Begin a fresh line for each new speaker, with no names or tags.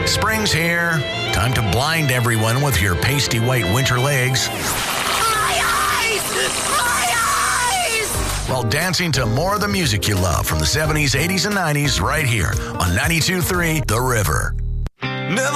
Spring's here. Time to blind everyone with your pasty white winter legs.
My eyes! My eyes!
While dancing to more of the music you love from the 70s, 80s, and 90s right here on 92.3 The River.
Never